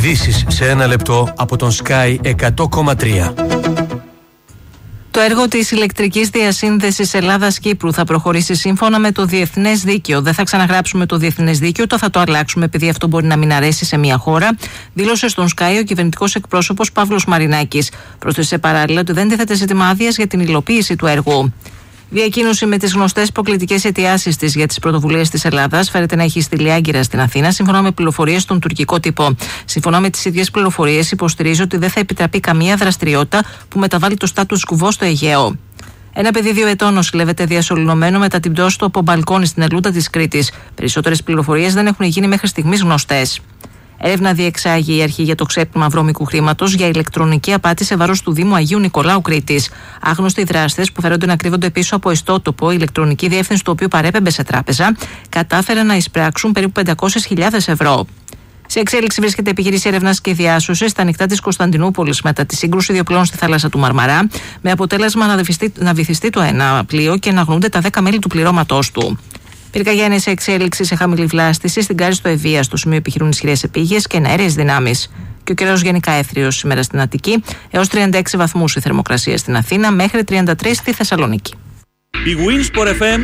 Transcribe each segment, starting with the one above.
Ειδήσεις σε ένα λεπτό από τον Sky 100,3. Το έργο της ηλεκτρικής διασύνδεσης Ελλάδας-Κύπρου θα προχωρήσει σύμφωνα με το διεθνές δίκαιο. Δεν θα ξαναγράψουμε το διεθνές δίκαιο, το θα το αλλάξουμε επειδή αυτό μπορεί να μην αρέσει σε μια χώρα, δήλωσε στον Sky ο κυβερνητικός εκπρόσωπος Παύλος Μαρινάκης. Πρόσθεσε παράλληλα ότι δεν τίθεται ζήτημα άδειας για την υλοποίηση του έργου. Διακοίνωση με τις γνωστές προκλητικές αιτιάσεις της για τις πρωτοβουλίες της Ελλάδας φέρεται να έχει στείλει άγκυρα στην Αθήνα, σύμφωνα με πληροφορίες στον τουρκικό τύπο. Σύμφωνα με τις ίδιες πληροφορίες, υποστηρίζει ότι δεν θα επιτραπεί καμία δραστηριότητα που μεταβάλει το status quo στο Αιγαίο. Ένα παιδί 2 ετών νοσηλεύεται διασωληνωμένο μετά την πτώση του από μπαλκόνι στην Ελούτα της Κρήτης. Περισσότερες πληροφορίες δεν έχουν γίνει μέχρι στιγμής γνωστές. Έρευνα διεξάγει η αρχή για το ξέπλυμα βρώμικου χρήματος για ηλεκτρονική απάτη σε βάρος του Δήμου Αγίου Νικολάου Κρήτης. Άγνωστοι δράστες που φέρονται να κρύβονται πίσω από ιστότοπο, η ηλεκτρονική διεύθυνση του οποίου παρέπεμπε σε τράπεζα, κατάφεραν να εισπράξουν περίπου 500.000 ευρώ. Σε εξέλιξη βρίσκεται επιχείρηση έρευνας και διάσωσης στα νυχτά της Κωνσταντινούπολης μετά τη σύγκρουση δύο πλοίων στη θάλασσα του Μαρμαρά, με αποτέλεσμα να βυθιστεί το ένα πλοίο και να αγνοούνται τα 10 μέλη του πληρώματός του. Πυρκαγιάννη σε εξέλιξη σε χαμηλή βλάστηση στην Κάριστο Ευβοία. Στο σημείο επιχειρούν ισχυρές επίγειες και εναέρειες δυνάμεις. Και ο καιρός γενικά έθριος σήμερα στην Αττική, έως 36 βαθμούς η θερμοκρασία στην Αθήνα, μέχρι 33 στη Θεσσαλονίκη. Η Winsport FM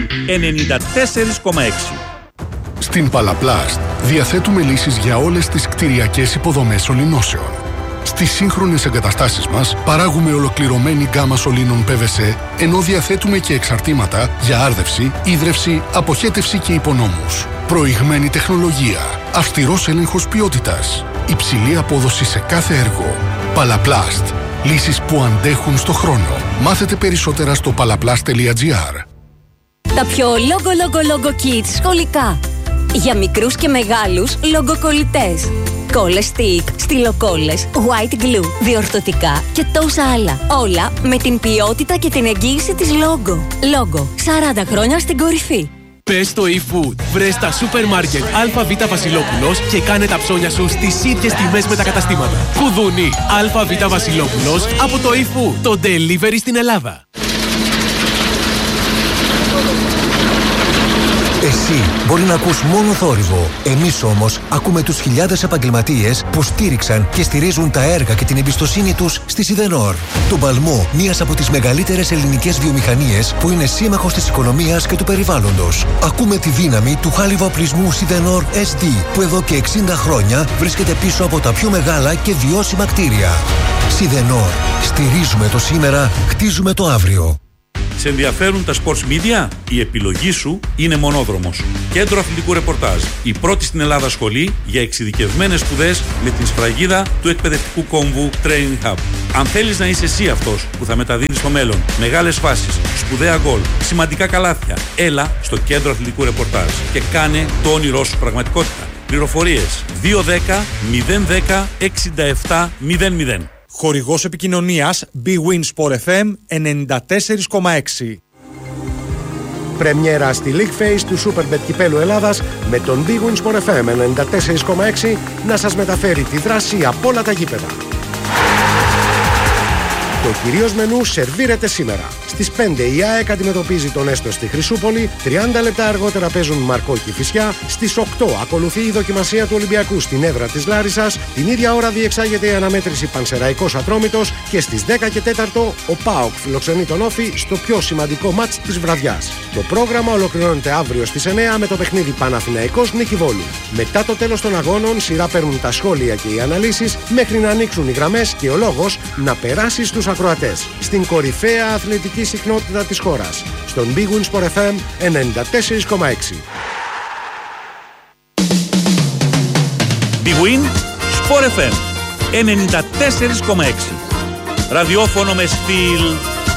94,6. Στην Παλαπλάστ διαθέτουμε λύσεις για όλες τις κτηριακές υποδομές σωληνώσεων. Στις σύγχρονες εγκαταστάσεις μας παράγουμε ολοκληρωμένη γκάμα σωλήνων PVC, ενώ διαθέτουμε και εξαρτήματα για άρδευση, ίδρυυση, αποχέτευση και υπονόμους. Προηγμένη τεχνολογία, αυστηρός έλεγχος ποιότητας, υψηλή απόδοση σε κάθε έργο. Παλαπλάστ. Λύσεις που αντέχουν στο χρόνο. Μάθετε περισσότερα στο palaplast.gr. Τα πιο logo kids σχολικά. Για μικρούς και μεγάλους λογκοκολλητές. Κόλλες stick, στυλοκόλλες, white glue, διορθωτικά και τόσα άλλα. Όλα με την ποιότητα και την εγγύηση της Logo. Logo, 40 χρόνια στην κορυφή. Πες στο eFood. Βρες τα σούπερ μάρκετ ΑΒ Βασιλόπουλος και κάνε τα ψώνια σου στις ίδιες τιμές με τα καταστήματα. Κουδούνι ΑΒ Βασιλόπουλος από το eFood. Το delivery στην Ελλάδα. Εσύ μπορεί να ακούς μόνο θόρυβο. Εμείς όμως ακούμε τους χιλιάδες επαγγελματίες που στήριξαν και στηρίζουν τα έργα και την εμπιστοσύνη τους στη Σιδενόρ. Τον παλμό μιας από τις μεγαλύτερες ελληνικές βιομηχανίες που είναι σύμμαχος της οικονομίας και του περιβάλλοντος. Ακούμε τη δύναμη του χάλιβα οπλισμού Σιδενόρ SD που εδώ και 60 χρόνια βρίσκεται πίσω από τα πιο μεγάλα και βιώσιμα κτίρια. Σιδενόρ. Στηρίζουμε το σήμερα, χτίζουμε το αύριο. Σε ενδιαφέρουν τα sports media? Η επιλογή σου είναι Μονόδρομος. Κέντρο αθλητικού ρεπορτάζ. Η πρώτη στην Ελλάδα σχολή για εξειδικευμένες σπουδές με την σφραγίδα του εκπαιδευτικού κόμβου Training Hub. Αν θέλεις να είσαι εσύ αυτός που θα μεταδίδει στο μέλλον μεγάλες φάσεις, σπουδαία γκολ, σημαντικά καλάθια, έλα στο Κέντρο αθλητικού ρεπορτάζ και κάνε το όνειρό σου πραγματικότητα. Πληροφορίες 210 010 67 00. Χορηγός επικοινωνίας Bwin Sport FM 94,6. Πρεμιέρα στη League Phase του Superbet Κυπέλλου Ελλάδας με τον Bwin Sport FM 94,6 να σας μεταφέρει τη δράση από όλα τα γήπεδα. Το κυρίως μενού σερβίρεται σήμερα. Στις 5 η ΑΕΚ αντιμετωπίζει τον Έστω στη Χρυσούπολη. 30 λεπτά αργότερα παίζουν Μαρκό και Κηφισιά. Στις 8 ακολουθεί η δοκιμασία του Ολυμπιακού στην έδρα της Λάρισσας. Την ίδια ώρα διεξάγεται η αναμέτρηση Πανσεραϊκός Ατρόμητος. Και στις 10 και 4 ο ΠΑΟΚ φιλοξενεί τον Όφη στο πιο σημαντικό μάτς της βραδιάς. Το πρόγραμμα ολοκληρώνεται αύριο στις 9 με το παιχνίδι Παναθηναϊκός Νίκη Βόλου. Μετά το τέλος των αγώνων, σειρά παίρνουν τα σχόλια και οι αναλύσεις μέχρι να ανοίξουν οι γραμμές και ο λόγος να περάσει στους ακροατές. Στην κορυφαία αθλητική συχνότητα της χώρας. Στον Big Win Sport FM 94,6. Big Win Sport FM 94,6. Ραδιόφωνο με στυλ